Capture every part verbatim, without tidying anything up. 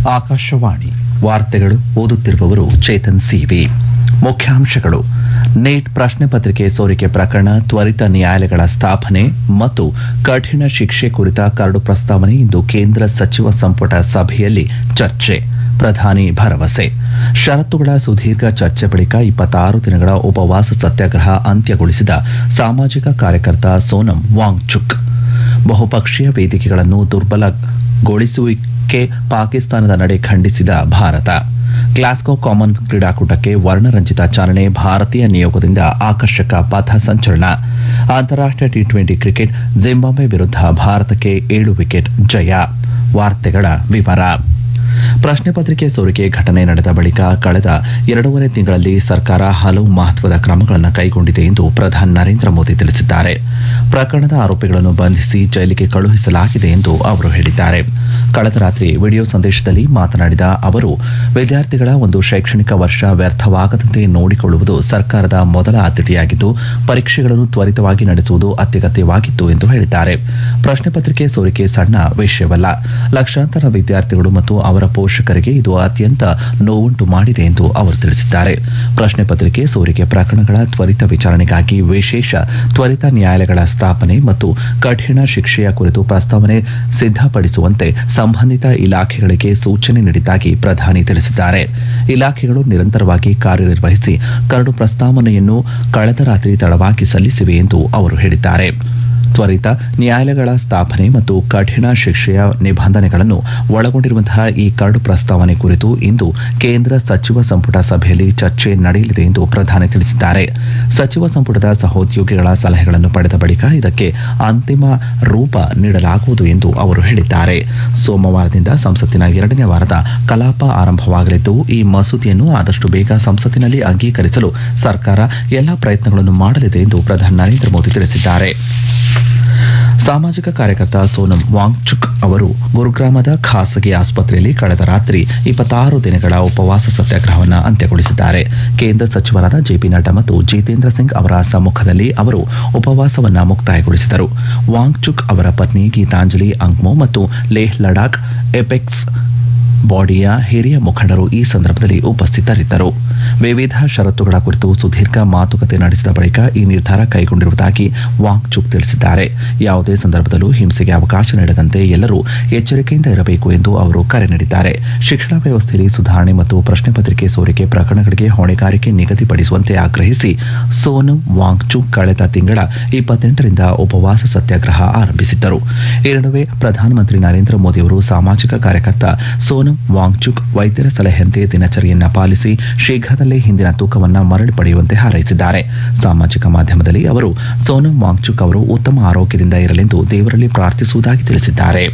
ಆಕಾಶವಾಣಿ ವಾರ್ತೆಗಳು ಓದುತ್ತಿರುವವರು ಚೇತನ್ ಸಿವಿ. ಮುಖ್ಯಾಂಶಗಳು: ನೀಟ್ ಪ್ರಶ್ನೆ ಪತ್ರಿಕೆ ಸೋರಿಕೆ ಪ್ರಕರಣ, ತ್ವರಿತ ನ್ಯಾಯಾಲಯಗಳ ಸ್ಥಾಪನೆ ಮತ್ತು ಕಠಿಣ ಶಿಕ್ಷೆ ಕುರಿತ ಕರಡು ಪ್ರಸ್ತಾವನೆ ಇಂದು ಕೇಂದ್ರ ಸಚಿವ ಸಂಪುಟ ಸಭೆಯಲ್ಲಿ ಚರ್ಚೆ. ಪ್ರಧಾನಿ ಭರವಸೆ. ಷರತ್ತುಗಳ ಸುದೀರ್ಘ ಚರ್ಚೆ ಬಳಿಕ ಇಪ್ಪತ್ತಾರು ದಿನಗಳ ಉಪವಾಸ ಸತ್ಯಾಗ್ರಹ ಅಂತ್ಯಗೊಳಿಸಿದ ಸಾಮಾಜಿಕ ಕಾರ್ಯಕರ್ತ ಸೋನಂ ವಾಂಗ್ಚುಕ್. ಬಹುಪಕ್ಷೀಯ ವೇದಿಕೆಗಳನ್ನು ದುರ್ಬಲಗೊಳಿಸುವಿಕೆ ಪಾಕಿಸ್ತಾನದ ನಡೆ ಖಂಡಿಸಿದ ಭಾರತ. ಗ್ಲಾಸ್ಗೋ ಕಾಮನ್ ಕ್ರೀಡಾಕೂಟಕ್ಕೆ ವರ್ಣರಂಜಿತ ಚಾಲನೆ, ಭಾರತೀಯ ನಿಯೋಗದಿಂದ ಆಕರ್ಷಕ ಪಥ ಸಂಚಲನ. ಅಂತಾರಾಷ್ಟ್ರೀಯ ಟಿ ಟ್ವೆಂಟಿ ಕ್ರಿಕೆಟ್, ಜಿಂಬಾಬ್ವೆ ವಿರುದ್ಧ ಭಾರತಕ್ಕೆ ಏಳು ವಿಕೆಟ್ ಜಯ. ವಾರ್ತೆಗಳ ವಿವರ. ಪ್ರಶ್ನೆ ಪತ್ರಿಕೆ ಸೋರಿಕೆ ಘಟನೆ ನಡೆದ ಬಳಿಕ ಕಳೆದ ಎರಡೂವರೆ ತಿಂಗಳಲ್ಲಿ ಸರ್ಕಾರ ಹಲವು ಮಹತ್ವದ ಕ್ರಮಗಳನ್ನು ಕೈಗೊಂಡಿದೆ ಎಂದು ಪ್ರಧಾನಿ ನರೇಂದ್ರ ಮೋದಿ ತಿಳಿಸಿದ್ದಾರೆ. ಪ್ರಕರಣದ ಆರೋಪಿಗಳನ್ನು ಬಂಧಿಸಿ ಜೈಲಿಗೆ ಕಳುಹಿಸಲಾಗಿದೆ ಎಂದು ಅವರು ಹೇಳಿದ್ದಾರೆ. ಕಳೆದ ರಾತ್ರಿ ವಿಡಿಯೋ ಸಂದೇಶದಲ್ಲಿ ಮಾತನಾಡಿದ ಅವರು, ವಿದ್ಯಾರ್ಥಿಗಳ ಒಂದು ಶೈಕ್ಷಣಿಕ ವರ್ಷ ವ್ಯರ್ಥವಾಗದಂತೆ ನೋಡಿಕೊಳ್ಳುವುದು ಸರ್ಕಾರದ ಮೊದಲ ಆದ್ಯತೆಯಾಗಿದ್ದು, ಪರೀಕ್ಷೆಗಳನ್ನು ತ್ವರಿತವಾಗಿ ನಡೆಸುವುದು ಅತ್ಯಗತ್ಯವಾಗಿತ್ತು ಎಂದು ಹೇಳಿದ್ದಾರೆ. ಪ್ರಶ್ನೆ ಪತ್ರಿಕೆ ಸೋರಿಕೆ ಸಣ್ಣ ವಿಷಯವಲ್ಲ. ಲಕ್ಷಾಂತರ ವಿದ್ಯಾರ್ಥಿಗಳು ಮತ್ತು ಅವರ ಪೋಷಕರಿಗೆ ಇದು ಅತ್ಯಂತ ನೋವುಂಟು ಮಾಡಿದೆ ಎಂದು ಅವರು ತಿಳಿಸಿದ್ದಾರೆ. ಪ್ರಶ್ನೆ ಪತ್ರಿಕೆ ಸೋರಿಕೆ ಪ್ರಕರಣಗಳ ತ್ವರಿತ ವಿಚಾರಣೆಗಾಗಿ ವಿಶೇಷ ತ್ವರಿತ ನ್ಯಾಯಾಲಯಗಳ ಸ್ಥಾಪನೆ ಮತ್ತು ಕಠಿಣ ಶಿಕ್ಷೆಯ ಕುರಿತು ಪ್ರಸ್ತಾವನೆ ಸಿದ್ದಪಡಿಸುವಂತೆ ಸಂಬಂಧಿತ ಇಲಾಖೆಗಳಿಗೆ ಸೂಚನೆ ನೀಡಿದ್ದಾಗಿ ಪ್ರಧಾನಿ ತಿಳಿಸಿದ್ದಾರೆ. ಇಲಾಖೆಗಳು ನಿರಂತರವಾಗಿ ಕಾರ್ಯನಿರ್ವಹಿಸಿ ಕರಡು ಪ್ರಸ್ತಾವನೆಯನ್ನು ಕಳೆದ ರಾತ್ರಿ ತಡವಾಗಿ ಸಲ್ಲಿಸಿವೆ ಎಂದು ಅವರು ಹೇಳಿದ್ದಾರೆ. ತ್ವರಿತ ನ್ಯಾಯಾಲಯಗಳ ಸ್ಥಾಪನೆ ಮತ್ತು ಕಠಿಣ ಶಿಕ್ಷೆಯ ನಿಬಂಧನೆಗಳನ್ನು ಒಳಗೊಂಡಿರುವಂತಹ ಈ ಕರಡು ಪ್ರಸ್ತಾವನೆ ಕುರಿತು ಇಂದು ಕೇಂದ್ರ ಸಚಿವ ಸಂಪುಟ ಸಭೆಯಲ್ಲಿ ಚರ್ಚೆ ನಡೆಯಲಿದೆ ಎಂದು ಪ್ರಧಾನಿ ತಿಳಿಸಿದ್ದಾರೆ. ಸಚಿವ ಸಂಪುಟದ ಸಹೋದ್ಯೋಗಿಗಳ ಸಲಹೆಗಳನ್ನು ಪಡೆದ ಬಳಿಕ ಇದಕ್ಕೆ ಅಂತಿಮ ರೂಪ ನೀಡಲಾಗುವುದು ಎಂದು ಅವರು ಹೇಳಿದ್ದಾರೆ. ಸೋಮವಾರದಿಂದ ಸಂಸತ್ತಿನ ಎರಡನೇ ವಾರದ ಕಲಾಪ ಆರಂಭವಾಗಲಿದ್ದು, ಈ ಮಸೂದೆಯನ್ನು ಆದಷ್ಟು ಬೇಗ ಸಂಸತ್ತಿನಲ್ಲಿ ಅಂಗೀಕರಿಸಲು ಸರ್ಕಾರ ಎಲ್ಲಾ ಪ್ರಯತ್ನಗಳನ್ನು ಮಾಡಲಿದೆ ಎಂದು ಪ್ರಧಾನಿ ನರೇಂದ್ರ ಮೋದಿ ತಿಳಿಸಿದ್ದಾರೆ. ಸಾಮಾಜಿಕ ಕಾರ್ಯಕರ್ತ ಸೋನಂ ವಾಂಗ್ಚುಕ್ ಅವರು ಗುರುಗ್ರಾಮದ ಖಾಸಗಿ ಆಸ್ಪತ್ರೆಯಲ್ಲಿ ಕಳೆದ ರಾತ್ರಿ ಇಪ್ಪತ್ತಾರು ದಿನಗಳ ಉಪವಾಸ ಸತ್ಯಾಗ್ರಹವನ್ನು ಅಂತ್ಯಗೊಳಿಸಿದ್ದಾರೆ. ಕೇಂದ್ರ ಸಚಿವರಾದ ಜೆಪಿ ನಡ್ಡಾ ಮತ್ತು ಜಿತೇಂದ್ರ ಸಿಂಗ್ ಅವರ ಸಮ್ಮುಖದಲ್ಲಿ ಅವರು ಉಪವಾಸವನ್ನು ಮುಕ್ತಾಯಗೊಳಿಸಿದರು. ವಾಂಗ್ಚುಕ್ ಅವರ ಪತ್ನಿ ಗೀತಾಂಜಲಿ ಅಂಗ್ಮೋ ಮತ್ತು ಲೇಹ್ ಲಡಾಖ್ ಎಪೆಕ್ಸ್ ಬಾಡಿಯ ಹಿರಿಯ ಮುಖಂಡರು ಈ ಸಂದರ್ಭದಲ್ಲಿ ಉಪಸ್ಥಿತರಿದ್ದರು. ವಿವಿಧ ಷರತ್ತುಗಳ ಕುರಿತು ಸುದೀರ್ಘ ಮಾತುಕತೆ ನಡೆಸಿದ ಬಳಿಕ ಈ ನಿರ್ಧಾರ ಕೈಗೊಂಡಿರುವುದಾಗಿ ವಾಂಗ್ಚುಕ್ ತಿಳಿಸಿದ್ದಾರೆ. ಯಾವುದೇ ಸಂದರ್ಭದಲ್ಲೂ ಹಿಂಸೆಗೆ ಅವಕಾಶ ನೀಡದಂತೆ ಎಲ್ಲರೂ ಎಚ್ಚರಿಕೆಯಿಂದ ಇರಬೇಕು ಎಂದು ಅವರು ಕರೆ ನೀಡಿದ್ದಾರೆ. ಶಿಕ್ಷಣ ವ್ಯವಸ್ಥೆಯಲ್ಲಿ ಸುಧಾರಣೆ ಮತ್ತು ಪ್ರಶ್ನೆ ಪತ್ರಿಕೆ ಸೋರಿಕೆ ಪ್ರಕರಣಗಳಿಗೆ ಹೊಣೆಗಾರಿಕೆ ನಿಗದಿಪಡಿಸುವಂತೆ ಆಗ್ರಹಿಸಿ ಸೋನಂ ವಾಂಗ್ಚುಕ್ ಕಳೆದ ತಿಂಗಳ ಇಪ್ಪತ್ತೆಂಟರಿಂದ ಉಪವಾಸ ಸತ್ಯಾಗ್ರಹ ಆರಂಭಿಸಿದ್ದರು. ಈ ನಡುವೆ ಪ್ರಧಾನಮಂತ್ರಿ ನರೇಂದ್ರ ಮೋದಿ ಅವರು ಸಾಮಾಜಿಕ ಕಾರ್ಯಕರ್ತ ಸೋನಂ ವಾಂಗ್ಚುಕ್ ವೈದ್ಯರ ಸಲಹೆಯಂತೆ ದಿನಚರಿಯನ್ನ ಪಾಲಿಸಿ ಶೀಘ್ರದಲ್ಲೇ ಹಿಂದಿನ ತೂಕವನ್ನು ಮರಳಿ ಪಡೆಯುವಂತೆ ಹಾರೈಸಿದ್ದಾರೆ. ಸಾಮಾಜಿಕ ಮಾಧ್ಯಮದಲ್ಲಿ ಅವರು ಸೋನಂ ವಾಂಗ್ಚುಕ್ ಅವರು ಉತ್ತಮ ಆರೋಗ್ಯದಿಂದ ಇರಲೆಂದು ದೇವರಲ್ಲಿ ಪ್ರಾರ್ಥಿಸುವುದಾಗಿ ತಿಳಿಸಿದ್ದಾರೆ.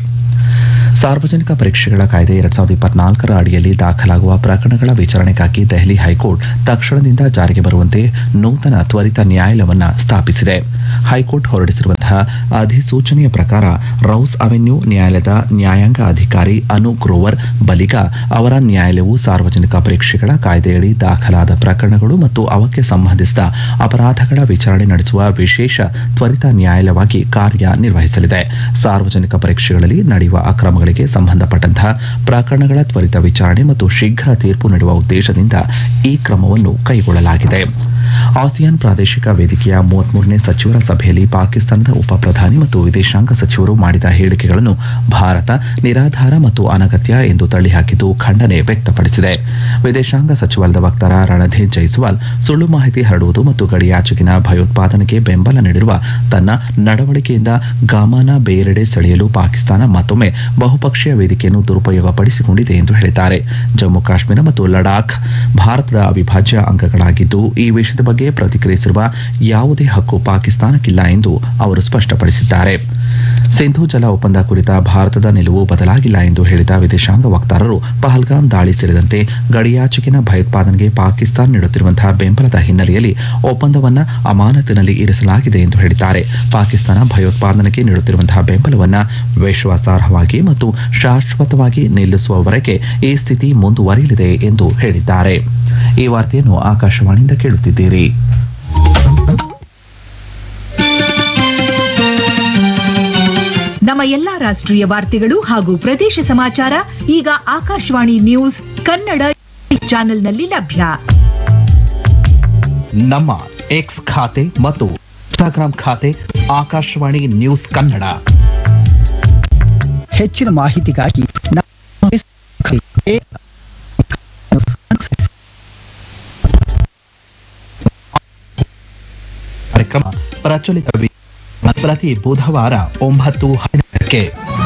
ಸಾರ್ವಜನಿಕ ಪರೀಕ್ಷೆಗಳ ಕಾಯ್ದೆ ಎರಡ್ ಸಾವಿರದ ಇಪ್ಪತ್ನಾಲ್ಕರ ಅಡಿಯಲ್ಲಿ ದಾಖಲಾಗುವ ಪ್ರಕರಣಗಳ ವಿಚಾರಣೆಗಾಗಿ ದೆಹಲಿ ಹೈಕೋರ್ಟ್ ತಕ್ಷಣದಿಂದ ಜಾರಿಗೆ ಬರುವಂತೆ ನೂತನ ತ್ವರಿತ ನ್ಯಾಯಾಲಯವನ್ನು ಸ್ಥಾಪಿಸಿದೆ. ಹೈಕೋರ್ಟ್ ಹೊರಡಿಸಿರುವಂತಹ ಅಧಿಸೂಚನೆಯ ಪ್ರಕಾರ ರೌಸ್ ಅವೆನ್ಯೂ ನ್ಯಾಯಾಲಯದ ನ್ಯಾಯಾಂಗ ಅಧಿಕಾರಿ ಅನು ಗ್ರೋವರ್ ಬಲಿಗ ಅವರ ನ್ಯಾಯಾಲಯವು ಸಾರ್ವಜನಿಕ ಪರೀಕ್ಷೆಗಳ ಕಾಯ್ದೆಯಡಿ ದಾಖಲಾದ ಪ್ರಕರಣಗಳು ಮತ್ತು ಅವಕ್ಕೆ ಸಂಬಂಧಿಸಿದ ಅಪರಾಧಗಳ ವಿಚಾರಣೆ ನಡೆಸುವ ವಿಶೇಷ ತ್ವರಿತ ನ್ಯಾಯಾಲಯವಾಗಿ ಕಾರ್ಯನಿರ್ವಹಿಸಲಿದೆ. ಸಾರ್ವಜನಿಕ ಪರೀಕ್ಷೆಗಳಲ್ಲಿ ನಡೆಯುವ ಅಕ್ರಮಗಳಿಗೆ ಸಂಬಂಧಪಟ್ಟಂತಹ ಪ್ರಕರಣಗಳ ತ್ವರಿತ ವಿಚಾರಣೆ ಮತ್ತು ಶೀಘ್ರ ತೀರ್ಪು ನೀಡುವ ಉದ್ದೇಶದಿಂದ ಈ ಕ್ರಮವನ್ನು ಕೈಗೊಳ್ಳಲಾಗಿದೆ. ಆಸಿಯಾನ್ ಪ್ರಾದೇಶಿಕ ವೇದಿಕೆಯ ಮೂವತ್ಮೂರನೇ ಸಚಿವರ ಸಭೆಯಲ್ಲಿ ಪಾಕಿಸ್ತಾನದ ಉಪ ಪ್ರಧಾನಿ ಮತ್ತು ವಿದೇಶಾಂಗ ಸಚಿವರು ಮಾಡಿದ ಹೇಳಿಕೆಗಳನ್ನು ಭಾರತ ನಿರಾಧಾರ ಮತ್ತು ಅನಗತ್ಯ ಎಂದು ತಳ್ಳಿಹಾಕಿದ್ದು ಖಂಡನೆ ವ್ಯಕ್ತಪಡಿಸಿದೆ. ವಿದೇಶಾಂಗ ಸಚಿವಾಲಯದ ವಕ್ತಾರ ರಣಧೀರ್ ಜೈಸ್ವಾಲ್ ಸುಳ್ಳು ಮಾಹಿತಿ ಹರಡುವುದು ಮತ್ತು ಗಡಿಯಾಚೆಗಿನ ಭಯೋತ್ಪಾದನೆಗೆ ಬೆಂಬಲ ನೀಡಿರುವ ತನ್ನ ನಡವಳಿಕೆಯಿಂದ ಗಮನ ಬೇರೆಡೆ ಸೆಳೆಯಲು ಪಾಕಿಸ್ತಾನ ಮತ್ತೊಮ್ಮೆ ಬಹುಪಕ್ಷೀಯ ವೇದಿಕೆಯನ್ನು ದುರುಪಯೋಗಪಡಿಸಿಕೊಂಡಿದೆ ಎಂದು ಹೇಳಿದ್ದಾರೆ. ಜಮ್ಮು ಕಾಶ್ಮೀರ ಮತ್ತು ಲಡಾಖ್ ಭಾರತದ ಅವಿಭಾಜ್ಯ ಅಂಗಗಳಾಗಿದ್ದು, ಈ ವಿಷಯದ ಬಗ್ಗೆ ಪ್ರತಿಕ್ರಿಯಿಸಿರುವ ಯಾವುದೇ ಹಕ್ಕು ಪಾಕಿಸ್ತಾನಕ್ಕಿಲ್ಲ ಎಂದು ಅವರು ಸ್ಪಷ್ಟಪಡಿಸಿದ್ದಾರೆ. ಸಿಂಧೂ ಜಲ ಒಪ್ಪಂದ ಕುರಿತ ಭಾರತದ ನಿಲುವು ಬದಲಾಗಿಲ್ಲ ಎಂದು ಹೇಳಿದ ವಿದೇಶಾಂಗ ವಕ್ತಾರರು, ಪಹಲ್ಗಾಮ್ ದಾಳಿ ಸೇರಿದಂತೆ ಗಡಿಯಾಚೆಗಿನ ಭಯೋತ್ಪಾದನೆಗೆ ಪಾಕಿಸ್ತಾನ ನೀಡುತ್ತಿರುವಂತಹ ಬೆಂಬಲದ ಹಿನ್ನೆಲೆಯಲ್ಲಿ ಒಪ್ಪಂದವನ್ನು ಅಮಾನತಿನಲ್ಲಿ ಇರಿಸಲಾಗಿದೆ ಎಂದು ಹೇಳಿದ್ದಾರೆ. ಪಾಕಿಸ್ತಾನ ಭಯೋತ್ಪಾದನೆಗೆ ನೀಡುತ್ತಿರುವಂತಹ ಬೆಂಬಲವನ್ನು ವಿಶ್ವಾಸಾರ್ಹವಾಗಿ ಮತ್ತು ಶಾಶ್ವತವಾಗಿ ನಿಲ್ಲಿಸುವವರೆಗೆ ಈ ಸ್ಥಿತಿ ಮುಂದುವರಿಯಲಿದೆ ಎಂದು ಹೇಳಿದ್ದಾರೆ. ಈ ವಾರ್ತೆಯನ್ನು ಆಕಾಶವಾಣಿಯಿಂದ ಕೇಳುತ್ತಿದ್ದೀರಿ. ನಮ್ಮ ನಮ್ಮ ಎಲ್ಲಾ ರಾಷ್ಟ್ರೀಯ ವಾರ್ತೆಗಳು ಹಾಗೂ ಪ್ರದೇಶ ಸಮಾಚಾರ ಈಗ ಆಕಾಶವಾಣಿ ನ್ಯೂಸ್ ಕನ್ನಡ ಚಾನೆಲ್ನಲ್ಲಿ ಲಭ್ಯ. ನಮ್ಮ ಎಕ್ಸ್ ಖಾತೆ ಮತ್ತು ಇನ್ಸ್ಟಾಗ್ರಾಂ ಖಾತೆ ಆಕಾಶವಾಣಿ ನ್ಯೂಸ್ ಕನ್ನಡ. ಹೆಚ್ಚಿನ ಮಾಹಿತಿಗಾಗಿ ಕಾರ್ಯಕ್ರಮ ಪ್ರಚಲಿತ ಪ್ರತಿ ಬುಧವಾರ ಒಂಬತ್ತು ಹದಿನೈದಕ್ಕೆ.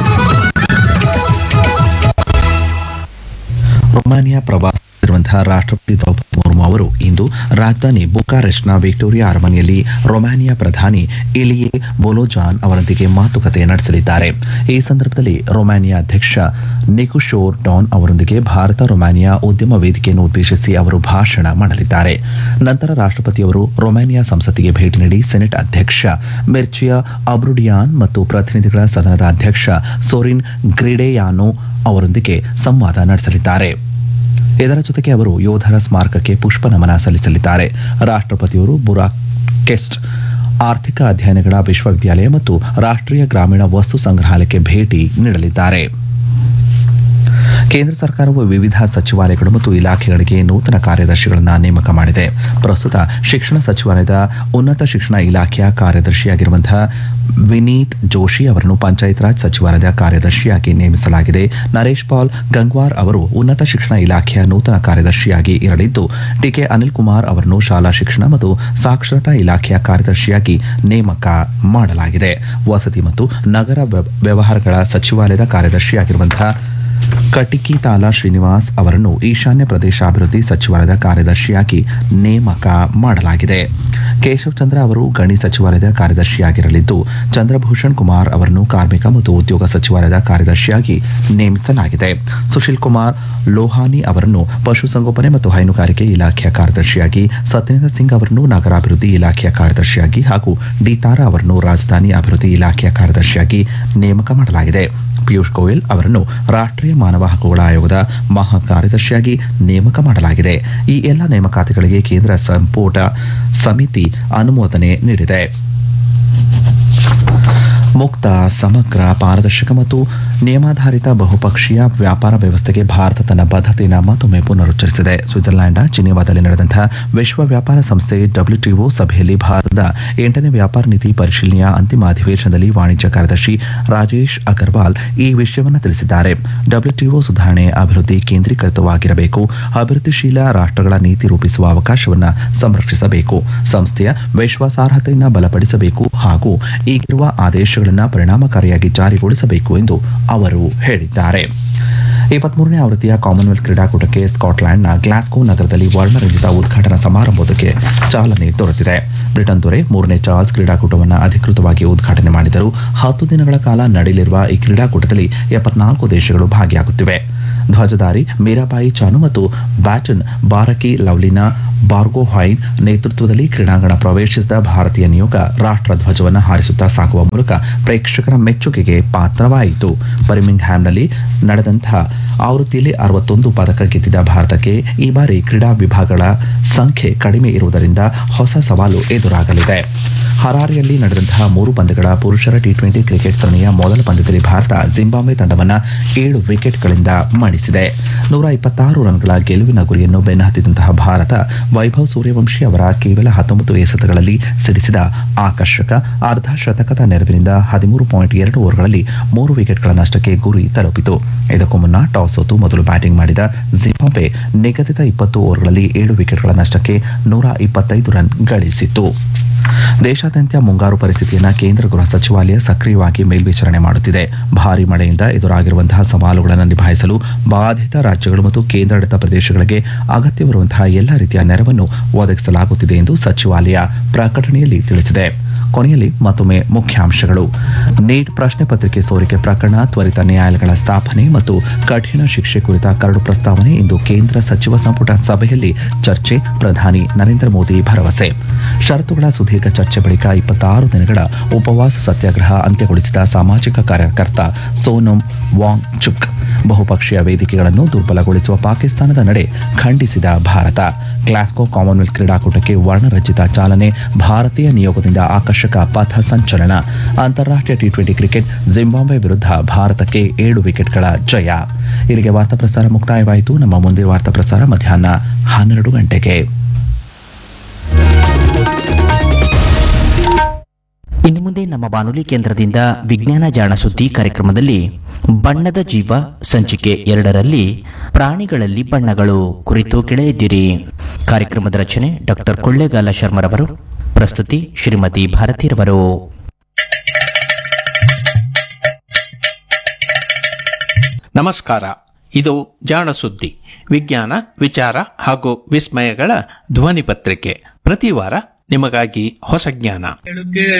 ರೊಮಾನಿಯಾ ಪ್ರವಾಸದಲ್ಲಿರುವಂತಹ ರಾಷ್ಟ್ರಪತಿ ದ್ರೌಪದಿ ಮುರ್ಮು ಅವರು ಇಂದು ರಾಜಧಾನಿ ಬುಕಾರೆಸ್ಟ್ನ ವಿಕ್ಟೋರಿಯಾ ಅರಮನೆಯಲ್ಲಿ ರೊಮಾನಿಯಾ ಪ್ರಧಾನಿ ಇಲಿಯೆ ಬೊಲೋಜಾನ್ ಅವರೊಂದಿಗೆ ಮಾತುಕತೆ ನಡೆಸಲಿದ್ದಾರೆ. ಈ ಸಂದರ್ಭದಲ್ಲಿ ರೊಮಾನಿಯಾ ಅಧ್ಯಕ್ಷ ನಿಕುಶೋರ್ ಡಾನ್ ಅವರೊಂದಿಗೆ ಭಾರತ ರೊಮಾನಿಯಾ ಉದ್ಯಮ ವೇದಿಕೆಯನ್ನು ಉದ್ದೇಶಿಸಿ ಅವರು ಭಾಷಣ ಮಾಡಲಿದ್ದಾರೆ. ನಂತರ ರಾಷ್ಟ್ರಪತಿಯವರು ರೊಮಾನಿಯಾ ಸಂಸತ್ತಿಗೆ ಭೇಟಿ ನೀಡಿ ಸೆನೆಟ್ ಅಧ್ಯಕ್ಷ ಮಿರ್ಚಿಯಾ ಅಬ್ರುಡಿಯಾನ್ ಮತ್ತು ಪ್ರತಿನಿಧಿಗಳ ಸದನದ ಅಧ್ಯಕ್ಷ ಸೋರಿನ್ ಗ್ರಿಡೆಯಾನೋ ಅವರೊಂದಿಗೆ ಸಂವಾದ ನಡೆಸಲಿದ್ದಾರೆ. ಇದರ ಜೊತೆಗೆ ಅವರು ಯೋಧರ ಸ್ಮಾರಕಕ್ಕೆ ಪುಷ್ಪ ನಮನ ಸಲ್ಲಿಸಲಿದ್ದಾರೆ. ರಾಷ್ಟ್ರಪತಿಯವರು ಬುರಾಕೆಸ್ಟ್ ಆರ್ಥಿಕ ಅಧ್ಯಯನಗಳ ವಿಶ್ವವಿದ್ಯಾಲಯ ಮತ್ತು ರಾಷ್ಟ್ರೀಯ ಗ್ರಾಮೀಣ ವಸ್ತು ಸಂಗ್ರಹಾಲಯಕ್ಕೆ ಭೇಟಿ ನೀಡಲಿದ್ದಾರೆ. ಕೇಂದ್ರ ಸರ್ಕಾರವು ವಿವಿಧ ಸಚಿವಾಲಯಗಳು ಮತ್ತು ಇಲಾಖೆಗಳಿಗೆ ನೂತನ ಕಾರ್ಯದರ್ಶಿಗಳನ್ನು ನೇಮಕ ಮಾಡಿದೆ. ಪ್ರಸ್ತುತ ಶಿಕ್ಷಣ ಸಚಿವಾಲಯದ ಉನ್ನತ ಶಿಕ್ಷಣ ಇಲಾಖೆಯ ಕಾರ್ಯದರ್ಶಿಯಾಗಿರುವಂತಹ ವಿನೀತ್ ಜೋಶಿ ಅವರನ್ನು ಪಂಚಾಯತ್ ರಾಜ್ ಸಚಿವಾಲಯದ ಕಾರ್ಯದರ್ಶಿಯಾಗಿ ನೇಮಿಸಲಾಗಿದೆ. ನರೇಶ್ ಪಾಲ್ ಗಂಗ್ವಾರ್ ಅವರು ಉನ್ನತ ಶಿಕ್ಷಣ ಇಲಾಖೆಯ ನೂತನ ಕಾರ್ಯದರ್ಶಿಯಾಗಿ ಇರಲಿದ್ದು, ಟಿಕೆ ಅನಿಲ್ ಕುಮಾರ್ ಅವರನ್ನು ಶಾಲಾ ಶಿಕ್ಷಣ ಮತ್ತು ಸಾಕ್ಷರತಾ ಇಲಾಖೆಯ ಕಾರ್ಯದರ್ಶಿಯಾಗಿ ನೇಮಕ ಮಾಡಲಾಗಿದೆ. ವಸತಿ ಮತ್ತು ನಗರ ವ್ಯವಹಾರಗಳ ಸಚಿವಾಲಯದ ಕಾರ್ಯದರ್ಶಿಯಾಗಿರುವಂತಹ ಕಟಿಕಿ ತಾಲಾ ಶ್ರೀನಿವಾಸ್ ಅವರನ್ನು ಈಶಾನ್ಯ ಪ್ರದೇಶ ಅಭಿವೃದ್ಧಿ ಸಚಿವಾಲಯದ ಕಾರ್ಯದರ್ಶಿಯಾಗಿ ನೇಮಕ ಮಾಡಲಾಗಿದೆ. ಕೇಶವ್ ಚಂದ್ರ ಅವರು ಗಣಿ ಸಚಿವಾಲಯದ ಕಾರ್ಯದರ್ಶಿಯಾಗಿರಲಿದ್ದು, ಚಂದ್ರಭೂಷಣ್ ಕುಮಾರ್ ಅವರನ್ನು ಕಾರ್ಮಿಕ ಮತ್ತು ಉದ್ಯೋಗ ಸಚಿವಾಲಯದ ಕಾರ್ಯದರ್ಶಿಯಾಗಿ ನೇಮಿಸಲಾಗಿದೆ. ಸುಶೀಲ್ ಕುಮಾರ್ ಲೋಹಾನಿ ಅವರನ್ನು ಪಶುಸಂಗೋಪನೆ ಮತ್ತು ಹೈನುಗಾರಿಕೆ ಇಲಾಖೆಯ ಕಾರ್ಯದರ್ಶಿಯಾಗಿ, ಸತ್ಯೇಂದ್ರ ಸಿಂಗ್ ಅವರನ್ನು ನಗರಾಭಿವೃದ್ಧಿ ಇಲಾಖೆಯ ಕಾರ್ಯದರ್ಶಿಯಾಗಿ ಹಾಗೂ ಡಿ ತಾರಾ ಅವರನ್ನು ರಾಜಧಾನಿ ಅಭಿವೃದ್ಧಿ ಇಲಾಖೆಯ ಕಾರ್ಯದರ್ಶಿಯಾಗಿ ನೇಮಕ ಮಾಡಲಾಗಿದೆ. ಪಿಯೂಷ್ ಗೋಯಲ್ ಅವರನ್ನು ರಾಷ್ಟ್ರೀಯ ಮಾನವ ಹಕ್ಕುಗಳ ಆಯೋಗದ ಮಹಾ ಕಾರ್ಯದರ್ಶಿಯಾಗಿ ನೇಮಕ ಮಾಡಲಾಗಿದೆ. ಈ ಎಲ್ಲ ನೇಮಕಾತಿಗಳಿಗೆ ಕೇಂದ್ರ ಸಂಪುಟ ಸಮಿತಿ ಅನುಮೋದನೆ ನೀಡಿದೆ. ಮುಕ್ತ, ಸಮಗ್ರ, ಪಾರದರ್ಶಕ ಮತ್ತು ನಿಯಮಾಧಾರಿತ ಬಹುಪಕ್ಷೀಯ ವ್ಯಾಪಾರ ವ್ಯವಸ್ಥೆಗೆ ಭಾರತ ತನ್ನ ಬದ್ಧತೆಯನ್ನು ಮತ್ತೊಮ್ಮೆ ಪುನರುಚ್ಚರಿಸಿದೆ. ಸ್ವಿಟ್ಜರ್ಲೆಂಡ್ನ ಜಿನೆವಾದಲ್ಲಿ ನಡೆದಂತಹ ವಿಶ್ವ ವ್ಯಾಪಾರ ಸಂಸ್ಥೆ ಡಬ್ಲ್ಯೂಟಿಒ ಸಭೆಯಲ್ಲಿ ಭಾರತದ ಎಂಟನೇ ವ್ಯಾಪಾರ ನೀತಿ ಪರಿಶೀಲನೆಯ ಅಂತಿಮ ಅಧಿವೇಶನದಲ್ಲಿ ವಾಣಿಜ್ಯ ಕಾರ್ಯದರ್ಶಿ ರಾಜೇಶ್ ಅಗರ್ವಾಲ್ ಈ ವಿಷಯವನ್ನು ತಿಳಿಸಿದ್ದಾರೆ. ಡಬ್ಲ್ಯೂಟಿಒ ಸುಧಾರಣೆ ಅಭಿವೃದ್ಧಿ ಕೇಂದ್ರೀಕೃತವಾಗಿರಬೇಕು, ಅಭಿವೃದ್ಧಿಶೀಲ ರಾಷ್ಟ್ರಗಳ ನೀತಿ ರೂಪಿಸುವ ಅವಕಾಶವನ್ನು ಸಂರಕ್ಷಿಸಬೇಕು, ಸಂಸ್ಥೆಯ ವಿಶ್ವಾಸಾರ್ಹತೆಯನ್ನು ಬಲಪಡಿಸಬೇಕು ಹಾಗೂ ಈಗಿರುವ ಆದೇಶಗಳನ್ನು ಪರಿಣಾಮಕಾರಿಯಾಗಿ ಜಾರಿಗೊಳಿಸಬೇಕು ಎಂದು ಅವರು ಹೇಳಿದ್ದಾರೆ. ಇಪ್ಪತ್ಮೂರನೇ ಆವೃತ್ತಿಯ ಕಾಮನ್ವೆಲ್ತ್ ಕ್ರೀಡಾಕೂಟಕ್ಕೆ ಸ್ಕಾಟ್ಲೆಂಡ್ನ ಗ್ಲಾಸ್ಗೋ ನಗರದಲ್ಲಿ ವರ್ಣರಂಜಿತ ಉದ್ಘಾಟನಾ ಸಮಾರಂಭಕ್ಕೆ ಚಾಲನೆ ದೊರೆತಿದೆ. ಬ್ರಿಟನ್ ದೊರೆ ಮೂರನೇ ಚಾರ್ಲ್ಸ್ ಕ್ರೀಡಾಕೂಟವನ್ನು ಅಧಿಕೃತವಾಗಿ ಉದ್ಘಾಟನೆ ಮಾಡಿದರು. ಹತ್ತು ದಿನಗಳ ಕಾಲ ನಡೆಯಲಿರುವ ಈ ಕ್ರೀಡಾಕೂಟದಲ್ಲಿ ಎಪ್ಪತ್ನಾಲ್ಕು ದೇಶಗಳು ಭಾಗಿಯಾಗುತ್ತಿವೆ. ಧ್ವಜಧಾರಿ ಮೀರಾಬಾಯಿ ಚಾನು ಮತ್ತು ಬ್ಯಾಟನ್ ಬಾರಕಿ ಲವ್ಲಿನಾ ಬಾರ್ಗೋಹೈನ್ ನೇತೃತ್ವದಲ್ಲಿ ಕ್ರೀಡಾಂಗಣ ಪ್ರವೇಶಿಸಿದ ಭಾರತೀಯ ನಿಯೋಗ ರಾಷ್ಟ್ರ ಧ್ವಜವನ್ನು ಹಾರಿಸುತ್ತಾ ಸಾಗುವ ಮೂಲಕ ಪ್ರೇಕ್ಷಕರ ಮೆಚ್ಚುಗೆಗೆ ಪಾತ್ರವಾಯಿತು. ಬರ್ಮಿಂಗ್ ಹ್ಯಾಮ್ನಲ್ಲಿ ನಡೆದಂತಹ ಆವೃತ್ತಿಯಲ್ಲಿ ಅರವತ್ತೊಂದು ಪದಕ ಗೆದ್ದಿದ್ದ ಭಾರತಕ್ಕೆ ಈ ಬಾರಿ ಕ್ರೀಡಾ ವಿಭಾಗಗಳ ಸಂಖ್ಯೆ ಕಡಿಮೆ ಇರುವುದರಿಂದ ಹೊಸ ಸವಾಲು ಎದುರಾಗಲಿದೆ. ಹರಾರೆಯಲ್ಲಿ ನಡೆದಂತಹ ಮೂರು ಪಂದ್ಯಗಳ ಪುರುಷರ ಟಿ ಟ್ವೆಂಟಿ ಕ್ರಿಕೆಟ್ ಸರಣಿಯ ಮೊದಲ ಪಂದ್ಯದಲ್ಲಿ ಭಾರತ ಜಿಂಬಾಬ್ವೆ ತಂಡವನ್ನು ಏಳು ವಿಕೆಟ್ಗಳಿಂದ ಮಣಿಸಿದೆ. ನೂರ ಇಪ್ಪತ್ತಾರು ರನ್ಗಳ ಗೆಲುವಿನ ಗುರಿಯನ್ನು ಬೆನ್ನಹತ್ತಿದಂತಹ ಭಾರತ ವೈಭವ್ ಸೂರ್ಯವಂಶಿ ಅವರ ಕೇವಲ ಹತ್ತೊಂಬತ್ತು ಎಸೆತಗಳಲ್ಲಿ ಸಿಡಿಸಿದ ಆಕರ್ಷಕ ಅರ್ಧ ಶತಕದ ನೆರವಿನಿಂದ ಹದಿಮೂರು ಪಾಯಿಂಟ್ ಎರಡು ಓವರ್ಗಳಲ್ಲಿ ಮೂರು ವಿಕೆಟ್ಗಳ ನಷ್ಟಕ್ಕೆ ಗುರಿ ತಲುಪಿತು. ಇದಕ್ಕೂ ಮುನ್ನ ಟಾಸ್ ಸೋತು ಮೊದಲು ಬ್ಯಾಟಿಂಗ್ ಮಾಡಿದ ಜಿಂಬಾಬ್ವೆ ನಿಗದಿತ ಇಪ್ಪತ್ತು ಓವರ್ಗಳಲ್ಲಿ ಏಳು ವಿಕೆಟ್ಗಳ ನಷ್ಟಕ್ಕೆ ನೂರ ಇಪ್ಪತ್ತೈದು ರನ್ ಗಳಿಸಿತು. ದೇಶಾದ್ಯಂತ ಮುಂಗಾರು ಪರಿಸ್ಥಿತಿಯನ್ನು ಕೇಂದ್ರ ಗೃಹ ಸಚಿವಾಲಯ ಸಕ್ರಿಯವಾಗಿ ಮೇಲ್ವಿಚಾರಣೆ ಮಾಡುತ್ತಿದೆ. ಭಾರೀ ಮಳೆಯಿಂದ ಎದುರಾಗಿರುವಂತಹ ಸವಾಲುಗಳನ್ನು ನಿಭಾಯಿಸಲು ಬಾಧಿತ ರಾಜ್ಯಗಳು ಮತ್ತು ಕೇಂದ್ರಾಡಳಿತ ಪ್ರದೇಶಗಳಿಗೆ ಅಗತ್ಯವಿರುವಂತಹ ಎಲ್ಲ ರೀತಿಯ ನೆರವನ್ನು ಒದಗಿಸಲಾಗುತ್ತಿದೆ ಎಂದು ಸಚಿವಾಲಯ ಪ್ರಕಟಣೆಯಲ್ಲಿ ತಿಳಿಸಿದೆ. ಕೊನೆಯಲ್ಲಿ ಮತ್ತೊಮ್ಮೆ ಮುಖ್ಯಾಂಶಗಳು. ನೀಟ್ ಪ್ರಶ್ನೆ ಪತ್ರಿಕೆ ಸೋರಿಕೆ ಪ್ರಕರಣ, ತ್ವರಿತ ನ್ಯಾಯಾಲಯಗಳ ಸ್ಥಾಪನೆ ಮತ್ತು ಕಠಿಣ ಶಿಕ್ಷೆ ಕುರಿತ ಕರಡು ಪ್ರಸ್ತಾವನೆ ಇಂದು ಕೇಂದ್ರ ಸಚಿವ ಸಂಪುಟ ಸಭೆಯಲ್ಲಿ ಚರ್ಚೆ, ಪ್ರಧಾನಿ ನರೇಂದ್ರ ಮೋದಿ ಭರವಸೆ. ಷರತ್ತುಗಳ ಸುದೀರ್ಘ ಚರ್ಚೆ ಬಳಿಕ ಇಪ್ಪತ್ತಾರು ದಿನಗಳ ಉಪವಾಸ ಸತ್ಯಾಗ್ರಹ ಅಂತ್ಯಗೊಳಿಸಿದ ಸಾಮಾಜಿಕ ಕಾರ್ಯಕರ್ತ ಸೋನಂ ವಾಂಗ್ ಚುಕ್. ಬಹುಪಕ್ಷೀಯ ವೇದಿಕೆಗಳನ್ನು ದುರ್ಬಲಗೊಳಿಸುವ ಪಾಕಿಸ್ತಾನದ ನಡೆ ಖಂಡಿಸಿದ ಭಾರತ. ಗ್ಲಾಸ್ಗೋ ಕಾಮನ್ವೆಲ್ತ್ ಕ್ರೀಡಾಕೂಟಕ್ಕೆ ವರ್ಣರಂಜಿತ ಚಾಲನೆ, ಭಾರತೀಯ ನಿಯೋಗದಿಂದ ಆಕರ್ಷಕ ಪಥ ಸಂಚಲನ. ಅಂತಾರಾಷ್ಟ್ರೀಯ ಟಿ ಟ್ವೆಂಟಿ ಕ್ರಿಕೆಟ್, ಜಿಂಬಾಬ್ವೆ ವಿರುದ್ಧ ಭಾರತಕ್ಕೆ ಏಳು ವಿಕೆಟ್ಗಳ ಜಯ. ಇಲ್ಲಿಗೆ ವಾರ್ತಾ ಪ್ರಸಾರ ಮುಕ್ತಾಯವಾಯಿತು. ನಮ್ಮ ಮುಂದಿನ ವಾರ್ತಾ ಪ್ರಸಾರ ಮಧ್ಯಾಹ್ನ ಹನ್ನೆರಡು ಗಂಟೆಗೆ. ಇನ್ನು ಮುಂದೆ ನಮ್ಮ ಬಾನುಲಿ ಕೇಂದ್ರದಿಂದ ವಿಜ್ಞಾನ ಜಾಣ ಸುದ್ದಿ ಕಾರ್ಯಕ್ರಮದಲ್ಲಿ ಬಣ್ಣದ ಜೀವ ಸಂಚಿಕೆ ಎರಡರಲ್ಲಿ ಪ್ರಾಣಿಗಳಲ್ಲಿ ಬಣ್ಣಗಳು ಕುರಿತು ಕೇಳಲಿದ್ದೀರಿ. ಕಾರ್ಯಕ್ರಮದ ರಚನೆ ಡಾಕ್ಟರ್ ಕೊಳ್ಳೇಗಾಲ ಶರ್ಮರವರು, ಪ್ರಸ್ತುತಿ ಶ್ರೀಮತಿ ಭಾರತೀರವರು. ನಮಸ್ಕಾರ. ಇದು ಜಾಣ ಸುದ್ದಿ, ವಿಜ್ಞಾನ ವಿಚಾರ ಹಾಗೂ ವಿಸ್ಮಯಗಳ ಧ್ವನಿ ಪತ್ರಿಕೆ. ಪ್ರತಿ ವಾರ ನಿಮಗಾಗಿ ಹೊಸ ಜ್ಞಾನ.